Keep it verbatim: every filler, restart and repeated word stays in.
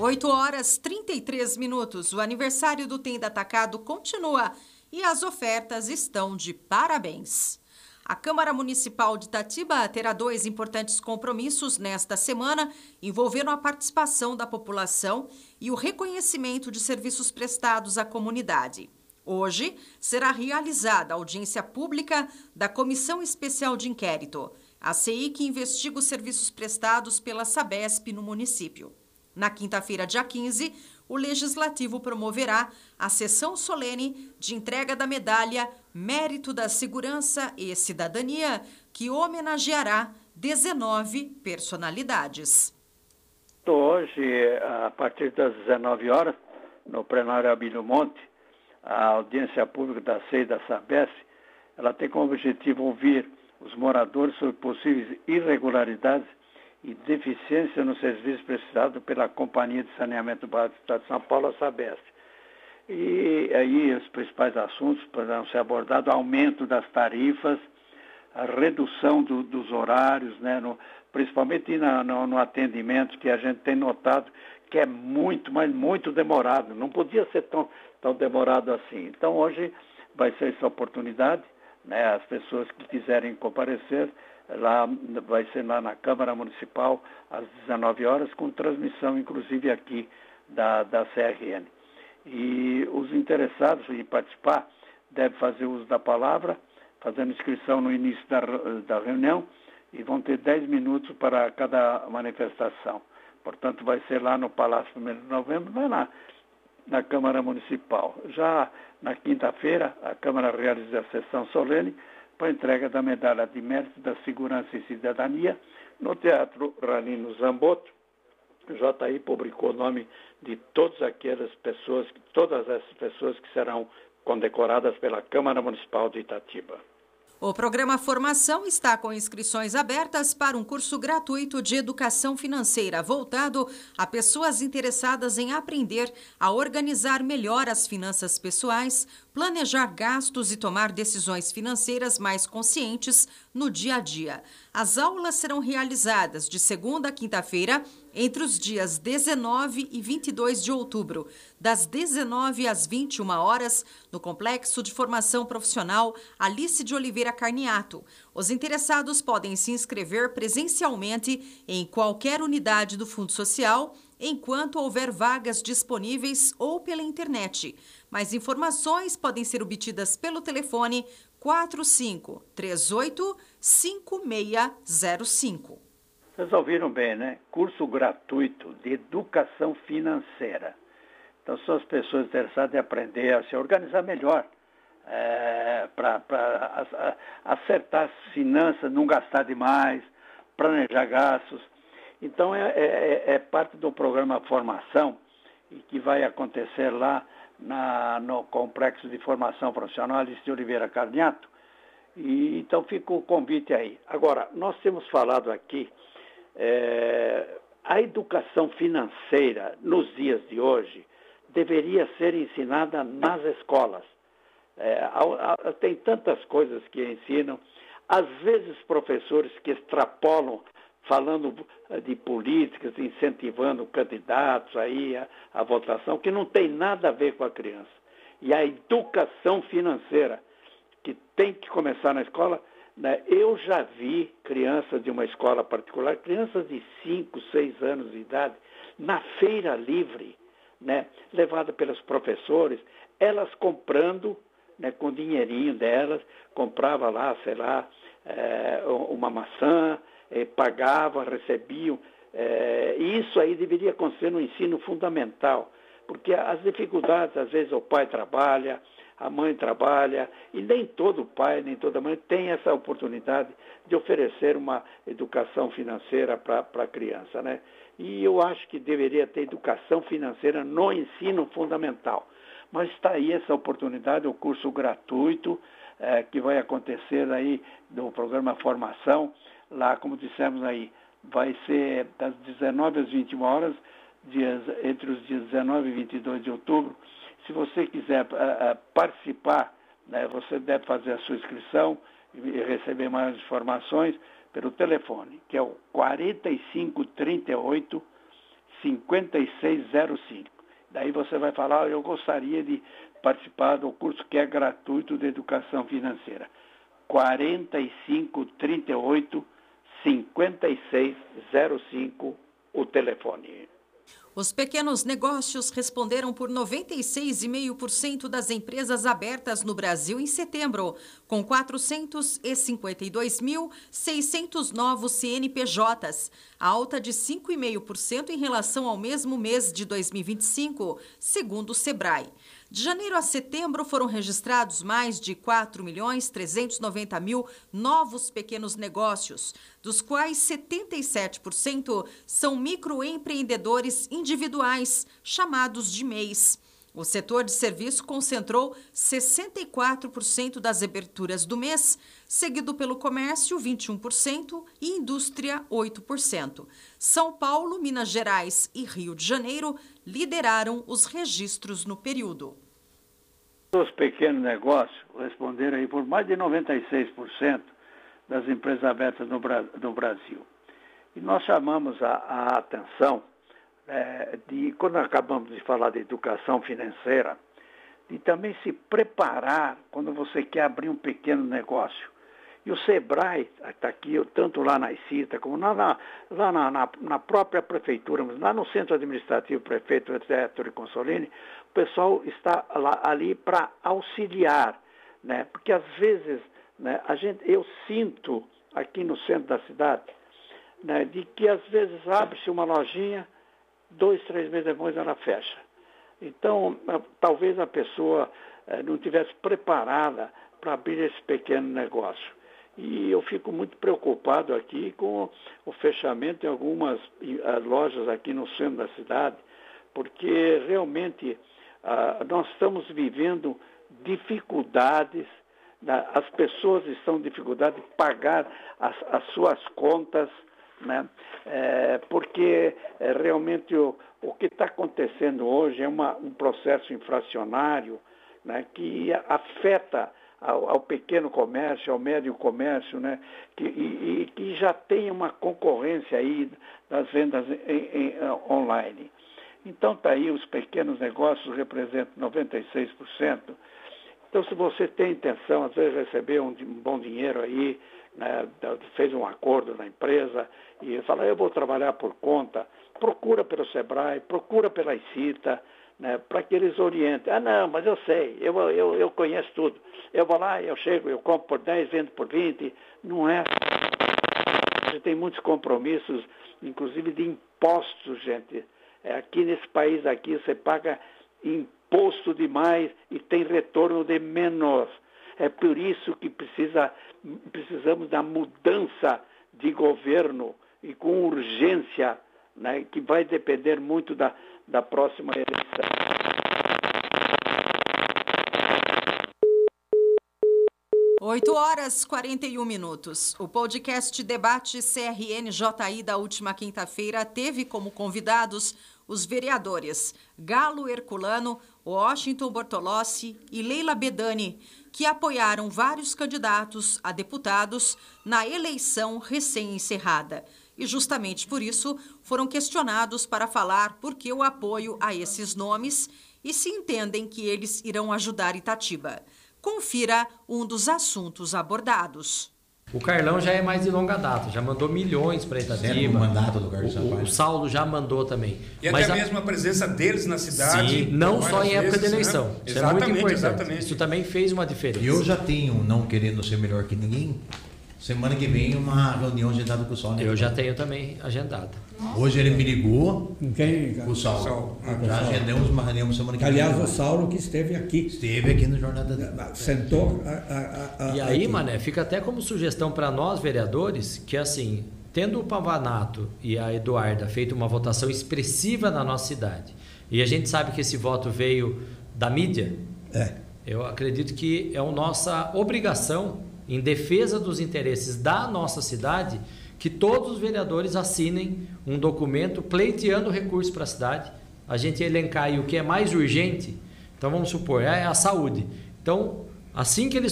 oito horas e trinta e três minutos. O aniversário do Tenda Atacado continua e as ofertas estão de parabéns. A Câmara Municipal de Itatiba terá dois importantes compromissos nesta semana, envolvendo a participação da população e o reconhecimento de serviços prestados à comunidade. Hoje será realizada a audiência pública da Comissão Especial de Inquérito, a C I que investiga os serviços prestados pela Sabesp no município. Na quinta-feira, dia quinze, o Legislativo promoverá a sessão solene de entrega da medalha Mérito da Segurança e Cidadania, que homenageará dezenove personalidades. Hoje, a partir das dezenove horas, no plenário Abílio Monte, a audiência pública da C I e da Sabesp, ela tem como objetivo ouvir os moradores sobre possíveis irregularidades e deficiência no serviço prestado pela Companhia de Saneamento Básico do Estado de São Paulo, a Sabesp. E aí os principais assuntos poderão ser abordados: aumento das tarifas, a redução do, dos horários, né, no, principalmente na, no, no atendimento, que a gente tem notado que é muito, mas muito demorado. Não podia ser tão, tão demorado assim. Então hoje vai ser essa oportunidade, né, as pessoas que quiserem comparecer, lá vai ser lá na Câmara Municipal às dezenove horas, com transmissão inclusive aqui da, da C R N. E os interessados em participar devem fazer uso da palavra, fazendo inscrição no início da, da reunião, e vão ter dez minutos para cada manifestação. Portanto, vai ser lá no Palácio primeiro de Novembro, vai lá na Câmara Municipal. Já na quinta-feira, a Câmara realiza a sessão solene para a entrega da medalha de mérito da segurança e cidadania no Teatro Ranino Zamboto. O J I publicou o nome de todas aquelas pessoas, todas essas pessoas que serão condecoradas pela Câmara Municipal de Itatiba. O programa Formação está com inscrições abertas para um curso gratuito de educação financeira voltado a pessoas interessadas em aprender a organizar melhor as finanças pessoais, planejar gastos e tomar decisões financeiras mais conscientes no dia a dia. As aulas serão realizadas de segunda a quinta-feira, entre os dias dezenove e vinte e dois de outubro, das dezenove às vinte e uma horas, no Complexo de Formação Profissional Alice de Oliveira Carniato. Os interessados podem se inscrever presencialmente em qualquer unidade do Fundo Social, enquanto houver vagas disponíveis, ou pela internet. Mais informações podem ser obtidas pelo telefone quatro cinco três oito cinco seis zero cinco. Vocês ouviram bem, né? Curso gratuito de educação financeira. Então, são as pessoas interessadas em aprender a se organizar melhor, é, para acertar as finanças, não gastar demais, planejar gastos. Então, é, é, é parte do programa Formação, e que vai acontecer lá na, no Complexo de Formação Profissional Alice de Oliveira Carniato. E, então, fica o convite aí. Agora, nós temos falado aqui, é, a educação financeira, nos dias de hoje, deveria ser ensinada nas escolas. É, a, a, tem tantas coisas que ensinam, às vezes professores que extrapolam, falando de políticas, incentivando candidatos aí a, a votação, que não tem nada a ver com a criança. E a educação financeira, que tem que começar na escola, né? Eu já vi crianças de uma escola particular, crianças de cinco, seis anos de idade, na feira livre, né? Levada pelos professores, elas comprando, né, com o dinheirinho delas, comprava lá, sei lá, é, uma maçã, é, pagava, recebiam. É, e isso aí deveria acontecer no ensino fundamental, porque as dificuldades, às vezes o pai trabalha, a mãe trabalha, e nem todo pai, nem toda mãe tem essa oportunidade de oferecer uma educação financeira para a criança, né? E eu acho que deveria ter educação financeira no ensino fundamental. Mas está aí essa oportunidade, o curso gratuito, é, que vai acontecer aí no programa Formação, lá, como dissemos aí, vai ser das dezenove às vinte e uma horas, dias, entre os dias dezenove e vinte e dois de outubro. Se você quiser uh, uh, participar, né, você deve fazer a sua inscrição e receber mais informações pelo telefone, que é o quarenta e cinco, trinta e oito, cinco seis zero cinco. Daí você vai falar, eu gostaria de participar do curso que é gratuito de educação financeira. quarenta e cinco, trinta e oito, cinquenta e seis zero cinco, o telefone. Os pequenos negócios responderam por noventa e seis vírgula cinco por cento das empresas abertas no Brasil em setembro, com quatrocentos e cinquenta e dois mil, seiscentos novos C N P Js, alta de cinco vírgula cinco por cento em relação ao mesmo mês de dois mil e vinte e cinco, segundo o Sebrae. De janeiro a setembro foram registrados mais de quatro milhões trezentos e noventa mil novos pequenos negócios, dos quais setenta e sete por cento são microempreendedores individuais, chamados de M E Is. O setor de serviço concentrou sessenta e quatro por cento das aberturas do mês, seguido pelo comércio, vinte e um por cento, e indústria, oito por cento. São Paulo, Minas Gerais e Rio de Janeiro lideraram os registros no período. Os pequenos negócios responderam aí por mais de noventa e seis por cento das empresas abertas no, no Brasil. E nós chamamos a, a atenção É, de, quando acabamos de falar de educação financeira, de também se preparar quando você quer abrir um pequeno negócio. E o Sebrae está aqui, tanto lá na ICITA, como lá, na, lá na, na, na própria prefeitura, lá no Centro Administrativo Prefeito Ettore Consolini, o pessoal está lá, ali para auxiliar, né? Porque às vezes, né, a gente, eu sinto aqui no centro da cidade, né, de que às vezes abre-se uma lojinha, dois, três meses depois ela fecha. Então, talvez a pessoa eh, não estivesse preparada para abrir esse pequeno negócio. E eu fico muito preocupado aqui com o fechamento de algumas uh, lojas aqui no centro da cidade, porque realmente uh, nós estamos vivendo dificuldades, né? As pessoas estão em dificuldade de pagar as, as suas contas, né? É, porque é, realmente o, o que está acontecendo hoje é uma, um processo inflacionário, né, que afeta ao, ao pequeno comércio, ao médio comércio, né, que, e, e que já tem uma concorrência aí das vendas em, em, online. Então está aí, os pequenos negócios representam noventa e seis por cento. Então, se você tem intenção, às vezes, de receber um, um bom dinheiro aí, né, fez um acordo na empresa e fala, eu vou trabalhar por conta, procura pelo Sebrae, procura pela ICITA, né, para que eles orientem. Ah, não, mas eu sei, eu, eu, eu conheço tudo. Eu vou lá, eu chego, eu compro por dez, vendo por vinte. Não é. Você tem muitos compromissos, inclusive de impostos, gente. É, aqui nesse país, aqui, você paga imposto demais e tem retorno de menos. É por isso que precisa, precisamos da mudança de governo e com urgência, né, que vai depender muito da, da próxima eleição. oito horas e quarenta e um minutos. O podcast Debate C R N J I da última quinta-feira teve como convidados os vereadores Galo Herculano, Washington Bortolossi e Leila Bedani, que apoiaram vários candidatos a deputados na eleição recém-encerrada. E justamente por isso foram questionados para falar por que o apoio a esses nomes e se entendem que eles irão ajudar Itatiba. Confira um dos assuntos abordados. O Carlão já é mais de longa data, já mandou milhões para Itatiba. O mandato do Carlos o, o Saulo já mandou também. E Mas até a... mesmo a presença deles na cidade. Sim, não só em época vezes, de eleição. Né? Isso exatamente, é muito importante. Exatamente. Isso também fez uma diferença. E eu já tenho, não querendo ser melhor que ninguém, semana que vem uma reunião agendada com o Saulo. Eu já tenho também agendada. Hoje ele me ligou Quem? com o Saulo. Saulo. Ah, com Já o Saulo. agendamos uma reunião semana que vem. Aliás, o Saulo que esteve aqui. Esteve aqui no Jornal da Sentou. A, a, a, E aí, aqui. Mané, fica até como sugestão para nós, vereadores, que assim, tendo o Pavanato e a Eduarda feito uma votação expressiva na nossa cidade, e a gente sabe que esse voto veio da mídia, É. eu acredito que é a nossa obrigação, em defesa dos interesses da nossa cidade, que todos os vereadores assinem um documento pleiteando recursos para a cidade, a gente elencar aí o que é mais urgente. Então vamos supor, é a saúde. Então, assim que eles